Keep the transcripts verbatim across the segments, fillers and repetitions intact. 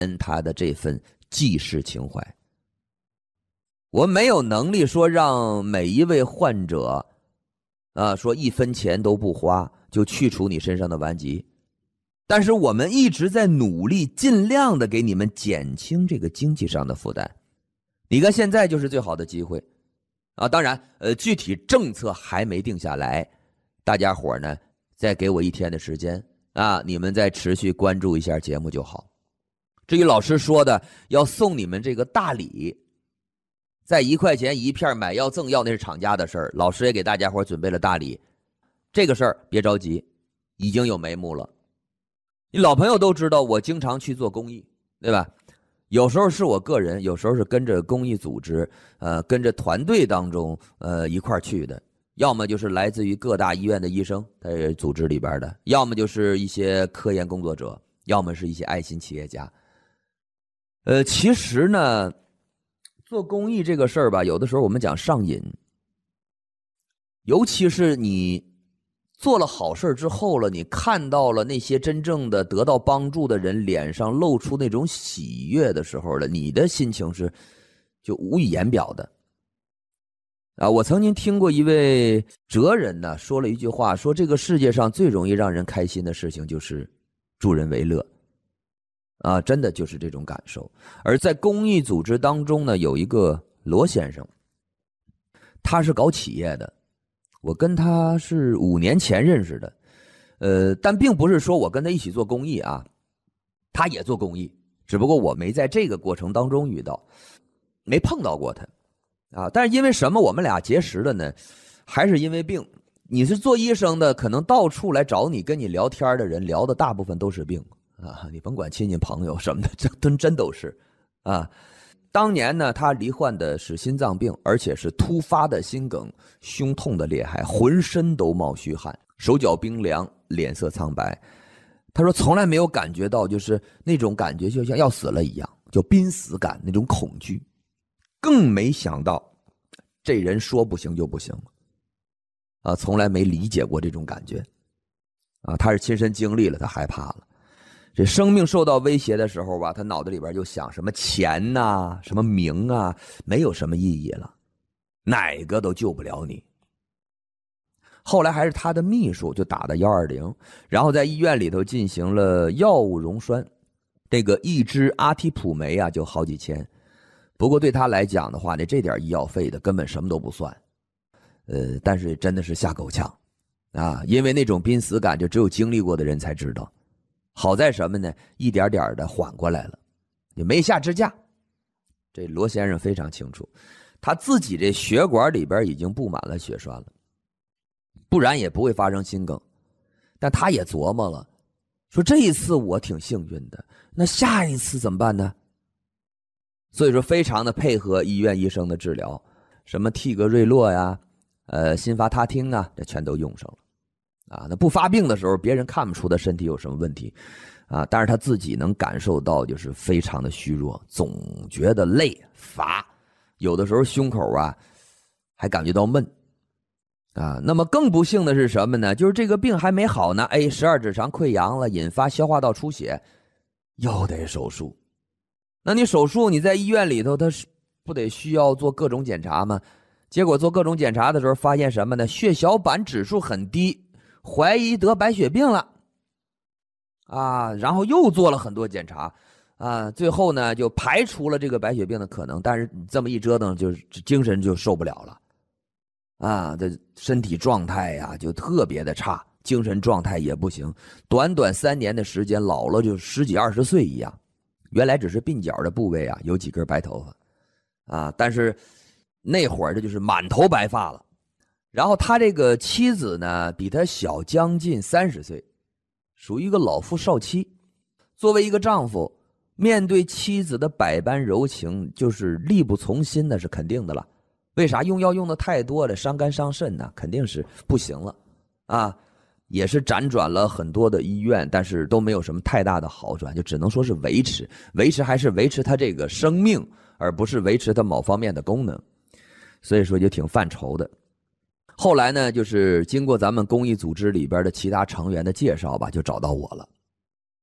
恩他的这份济世情怀。我没有能力说让每一位患者啊，说一分钱都不花就去除你身上的顽疾，但是我们一直在努力尽量的给你们减轻这个经济上的负担。你看现在就是最好的机会啊，当然呃，具体政策还没定下来，大家伙呢再给我一天的时间啊，你们再持续关注一下节目就好。至于老师说的要送你们这个大礼，在一块钱一片买药赠药，那是厂家的事儿，老师也给大家伙准备了大礼。这个事儿别着急，已经有眉目了。你老朋友都知道我经常去做公益，对吧？有时候是我个人，有时候是跟着公益组织呃，跟着团队当中呃一块去的，要么就是来自于各大医院的医生在组织里边的，要么就是一些科研工作者，要么是一些爱心企业家。呃，其实呢做公益这个事儿吧，有的时候我们讲上瘾，尤其是你做了好事之后了，你看到了那些真正的得到帮助的人脸上露出那种喜悦的时候了，你的心情是就无以言表的。啊，我曾经听过一位哲人呢说了一句话，说这个世界上最容易让人开心的事情就是助人为乐。啊，真的就是这种感受。而在公益组织当中呢，有一个罗先生，他是搞企业的，我跟他是五年前认识的，呃，但并不是说我跟他一起做公益啊，他也做公益，只不过我没在这个过程当中遇到，没碰到过他，啊，但是因为什么我们俩结识了呢？还是因为病。你是做医生的，可能到处来找你跟你聊天的人，聊的大部分都是病。啊，你甭管亲戚朋友什么的，这真真都是啊。当年呢，他罹患的是心脏病，而且是突发的心梗，胸痛的厉害，浑身都冒虚汗，手脚冰凉，脸色苍白。他说从来没有感觉到就是那种感觉就像要死了一样，就濒死感，那种恐惧。更没想到这人说不行就不行啊，从来没理解过这种感觉啊，他是亲身经历了，他害怕了。这生命受到威胁的时候吧，他脑子里边就想什么钱呐，什么名啊，没有什么意义了，哪个都救不了你。后来还是他的秘书就打的一二零，然后在医院里头进行了药物溶栓，这个一支阿替普酶啊就好几千，不过对他来讲的话呢，这点医药费的根本什么都不算，呃，但是真的是下够呛啊，因为那种濒死感就只有经历过的人才知道。好在什么呢？一点点的缓过来了，也没下支架。这罗先生非常清楚，他自己这血管里边已经布满了血栓了，不然也不会发生心梗。但他也琢磨了，说这一次我挺幸运的，那下一次怎么办呢？所以说非常的配合医院医生的治疗，什么替格瑞洛呀，呃，辛伐他汀啊，这全都用上了。啊，那不发病的时候，别人看不出他身体有什么问题，啊，但是他自己能感受到，就是非常的虚弱，总觉得累乏，有的时候胸口啊还感觉到闷，啊，那么更不幸的是什么呢？就是这个病还没好呢，哎，十二指肠溃疡了，引发消化道出血，又得手术。那你手术，你在医院里头，他是不得需要做各种检查吗？结果做各种检查的时候，发现什么呢？血小板指数很低。怀疑得白血病了啊，然后又做了很多检查啊，最后呢就排除了这个白血病的可能，但是这么一折腾，就是精神就受不了了啊，这身体状态呀、啊、就特别的差，精神状态也不行，短短三年的时间老了就十几二十岁一样。原来只是鬓角的部位啊有几根白头发啊，但是那会儿这就是满头白发了。然后他这个妻子呢，比他小将近三十岁，属于一个老夫少妻。作为一个丈夫，面对妻子的百般柔情，就是力不从心，那是肯定的了。为啥？用药用的太多了，伤肝伤肾呢，肯定是不行了啊。也是辗转了很多的医院，但是都没有什么太大的好转，就只能说是维持，维持还是维持他这个生命，而不是维持他某方面的功能。所以说就挺犯愁的。后来呢，就是经过咱们公益组织里边的其他成员的介绍吧，就找到我了。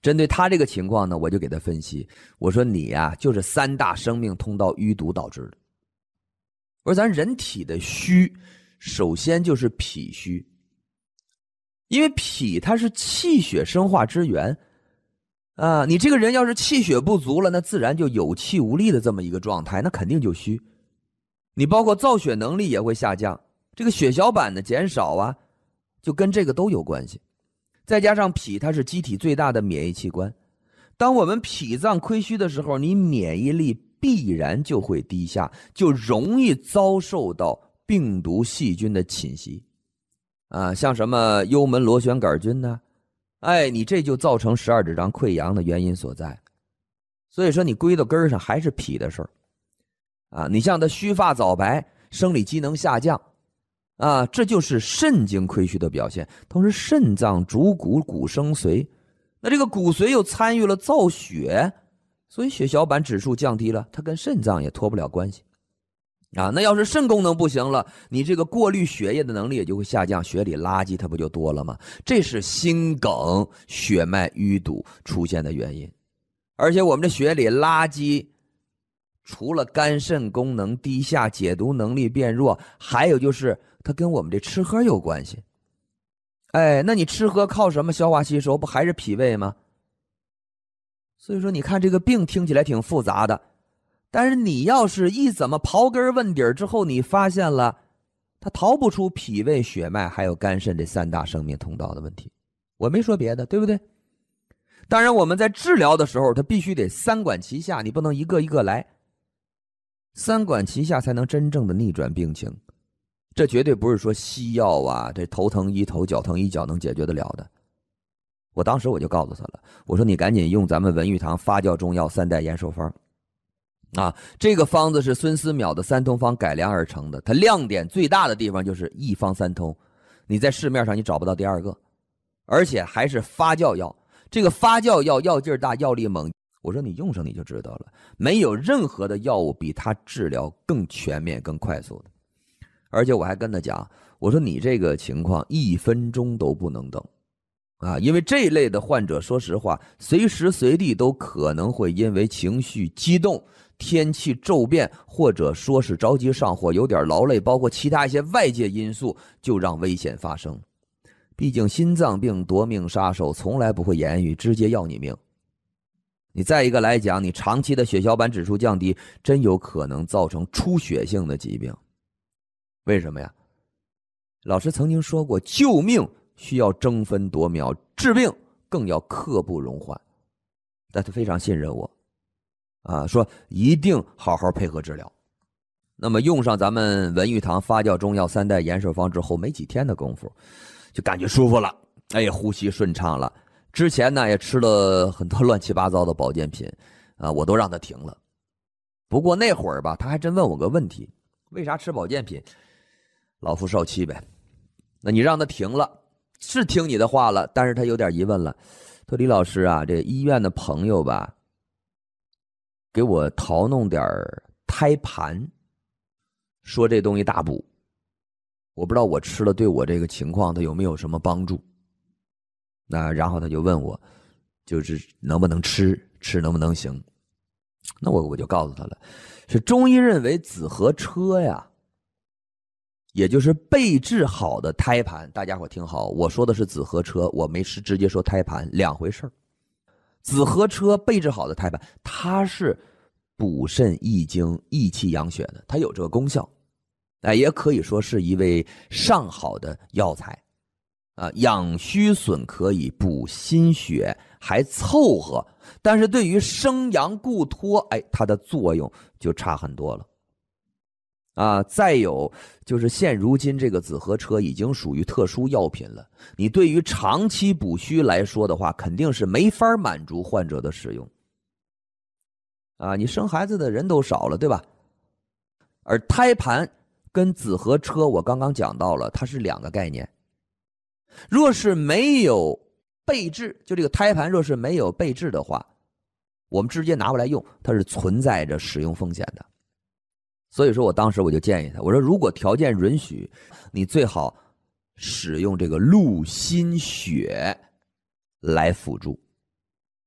针对他这个情况呢，我就给他分析，我说你呀、啊、就是三大生命通道淤堵导致的。我说咱人体的虚，首先就是脾虚，因为脾它是气血生化之源啊，你这个人要是气血不足了，那自然就有气无力的这么一个状态，那肯定就虚。你包括造血能力也会下降，这个血小板的减少啊，就跟这个都有关系。再加上脾它是机体最大的免疫器官，当我们脾脏亏虚的时候，你免疫力必然就会低下，就容易遭受到病毒细菌的侵袭啊，像什么幽门螺旋杆菌呢、啊？哎，你这就造成十二指肠溃疡的原因所在。所以说你归到根上还是脾的事儿啊。你像他须发早白，生理机能下降啊，这就是肾经亏虚的表现。同时肾脏主骨，骨生髓，那这个骨髓又参与了造血，所以血小板指数降低了，它跟肾脏也脱不了关系啊。那要是肾功能不行了，你这个过滤血液的能力也就会下降，血里垃圾它不就多了吗？这是心梗血脉淤堵出现的原因。而且我们这血里垃圾除了肝肾功能低下，解毒能力变弱，还有就是它跟我们这吃喝有关系。哎，那你吃喝靠什么消化吸收？不还是脾胃吗？所以说你看这个病听起来挺复杂的，但是你要是一怎么刨根问底之后，你发现了它逃不出脾胃血脉还有肝肾这三大生命通道的问题。我没说别的，对不对？当然我们在治疗的时候它必须得三管齐下，你不能一个一个来，三管齐下才能真正的逆转病情。这绝对不是说西药啊，这头疼医头脚疼医脚能解决得了的。我当时我就告诉他了，我说你赶紧用咱们文玉堂发酵中药三代延寿方啊，这个方子是孙思邈的三通方改良而成的，它亮点最大的地方就是一方三通，你在市面上你找不到第二个，而且还是发酵药。这个发酵药药劲大，药力猛，我说你用上你就知道了，没有任何的药物比它治疗更全面更快速的。而且我还跟他讲，我说你这个情况一分钟都不能等啊，因为这一类的患者说实话随时随地都可能会因为情绪激动，天气骤变，或者说是着急上火，有点劳累，包括其他一些外界因素，就让危险发生。毕竟心脏病夺命杀手从来不会言语，直接要你命。你再一个来讲，你长期的血小板指数降低，真有可能造成出血性的疾病。为什么呀？老师曾经说过，救命需要争分夺秒，治病更要刻不容缓。但他非常信任我啊，说一定好好配合治疗。那么用上咱们文玉堂发酵中药三代延寿方之后，没几天的功夫就感觉舒服了，哎，呼吸顺畅了。之前呢也吃了很多乱七八糟的保健品啊，我都让他停了。不过那会儿吧，他还真问我个问题，为啥吃保健品？老夫少妻呗。那你让他停了，是听你的话了，但是他有点疑问了，说李老师啊，这医院的朋友吧给我淘弄点胎盘，说这东西大补，我不知道我吃了对我这个情况它有没有什么帮助。那然后他就问我就是能不能吃，吃能不能行。那我我就告诉他了，是中医认为子和车呀，也就是备治好的胎盘，大家伙听好，我说的是子和车，我没是直接说胎盘，两回事儿。子和车备治好的胎盘，它是补肾益精、益气养血的，它有这个功效，哎，也可以说是一味上好的药材啊，养虚损可以，补心血还凑合，但是对于生阳固脱，哎，它的作用就差很多了。啊，再有就是现如今这个紫河车已经属于特殊药品了，你对于长期补虚来说的话，肯定是没法满足患者的使用。啊，你生孩子的人都少了，对吧？而胎盘跟紫河车我刚刚讲到了，它是两个概念。若是没有备治，就这个胎盘若是没有备治的话，我们直接拿过来用，它是存在着使用风险的。所以说我当时我就建议他，我说如果条件允许，你最好使用这个鹿心血来辅助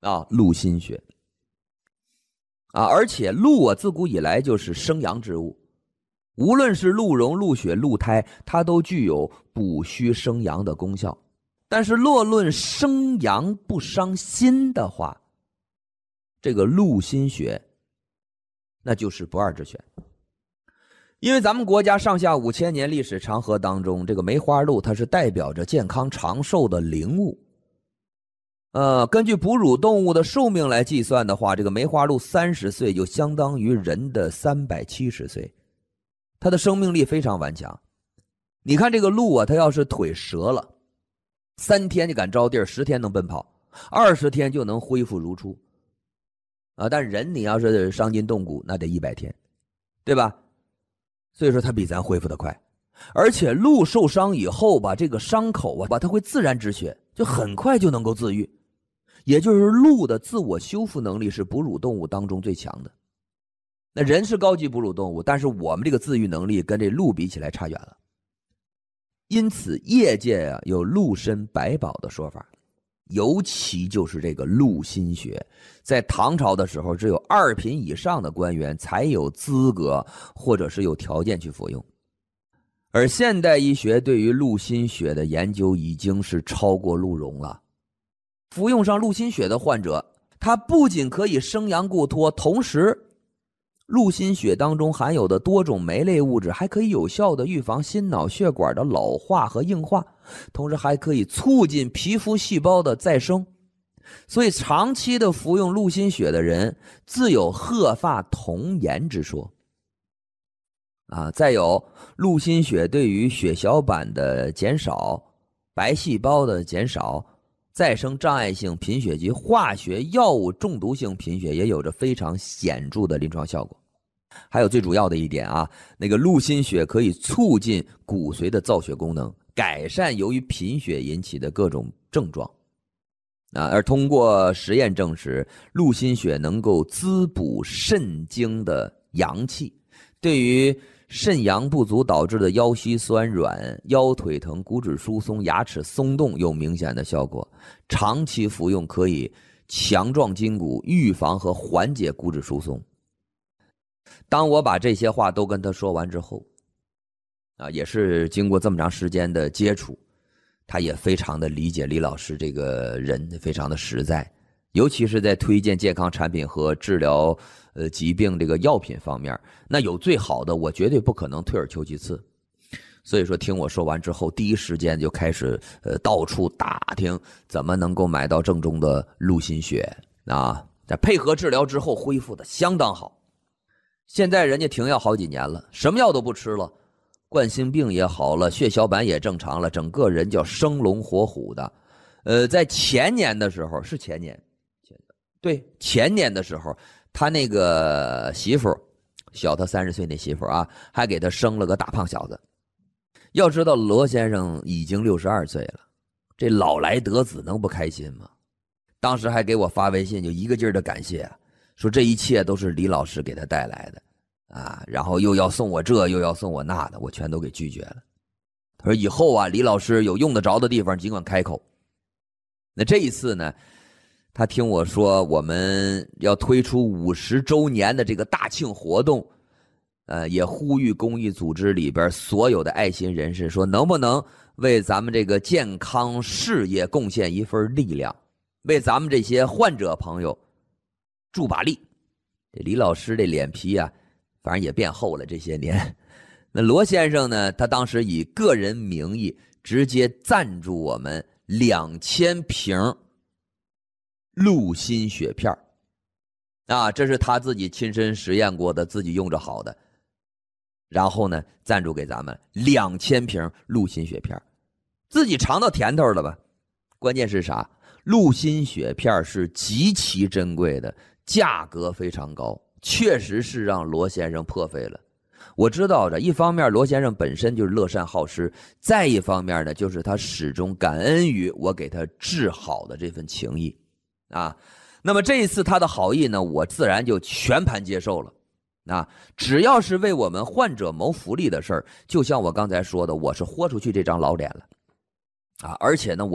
啊，鹿心血啊，而且鹿啊，自古以来就是生阳之物，无论是鹿茸、鹿血、鹿胎，它都具有补虚生阳的功效。但是若论生阳不伤心的话，这个鹿心血那就是不二之选。因为咱们国家上下五千年历史长河当中，这个梅花鹿它是代表着健康长寿的灵物。呃，根据哺乳动物的寿命来计算的话，这个梅花鹿三十岁就相当于人的三百七十岁，它的生命力非常顽强。你看这个鹿啊，它要是腿折了，三天就敢着地儿，十天能奔跑，二十天就能恢复如初。啊，但人你要是伤筋动骨，那得一百天，对吧？所以说它比咱恢复得快。而且鹿受伤以后吧，这个伤口啊，它会自然止血，就很快就能够自愈。也就是鹿的自我修复能力是哺乳动物当中最强的。那人是高级哺乳动物，但是我们这个自愈能力跟这鹿比起来差远了。因此业界啊有鹿参百宝的说法，尤其就是这个鹿心血，在唐朝的时候只有二品以上的官员才有资格或者是有条件去服用。而现代医学对于鹿心血的研究已经是超过鹿茸了。服用上鹿心血的患者，它不仅可以生阳固脱，同时鹿心血当中含有的多种酶类物质还可以有效的预防心脑血管的老化和硬化，同时还可以促进皮肤细胞的再生。所以长期的服用鹿心血的人自有鹤发童颜之说啊。再有鹿心血对于血小板的减少、白细胞的减少、再生障碍性贫血及化学药物中毒性贫血也有着非常显著的临床效果。还有最主要的一点啊，那个鹿心血可以促进骨髓的造血功能，改善由于贫血引起的各种症状啊。而通过实验证实，鹿心血能够滋补肾经的阳气，对于肾阳不足导致的腰膝酸软、腰腿疼、骨质疏松、牙齿松动有明显的效果。长期服用可以强壮筋骨，预防和缓解骨质疏松。当我把这些话都跟他说完之后啊，也是经过这么长时间的接触，他也非常的理解李老师这个人，非常的实在，尤其是在推荐健康产品和治疗呃疾病这个药品方面，那有最好的我绝对不可能退而求其次。所以说听我说完之后，第一时间就开始呃到处打听怎么能够买到正宗的鹿心血啊。在配合治疗之后恢复的相当好。现在人家停药好几年了，什么药都不吃了，冠心病也好了，血小板也正常了，整个人叫生龙活虎的。呃，在前年的时候，是前年，对，前年的时候，他那个媳妇小他三十岁那媳妇啊，还给他生了个大胖小子。要知道罗先生已经六十二岁了，这老来得子能不开心吗？当时还给我发微信，就一个劲儿的感谢啊，说这一切都是李老师给他带来的啊，然后又要送我这又要送我那的，我全都给拒绝了。他说以后啊，李老师有用得着的地方尽管开口。那这一次呢，他听我说我们要推出五十周年的这个大庆活动，呃，也呼吁公益组织里边所有的爱心人士说，能不能为咱们这个健康事业贡献一份力量，为咱们这些患者朋友助把力。这李老师这脸皮啊，反正也变厚了这些年。那罗先生呢，他当时以个人名义直接赞助我们两千瓶鹿心血片啊，这是他自己亲身实验过的，自己用着好的。然后呢，赞助给咱们两千瓶鹿心血片，自己尝到甜头了吧？关键是啥？鹿心血片是极其珍贵的，价格非常高，确实是让罗先生破费了。我知道的，一方面罗先生本身就是乐善好施，再一方面呢，就是他始终感恩于我给他治好的这份情谊啊。那么这一次他的好意呢，我自然就全盘接受了。啊，只要是为我们患者谋福利的事儿，就像我刚才说的，我是豁出去这张老脸了啊！而且呢，我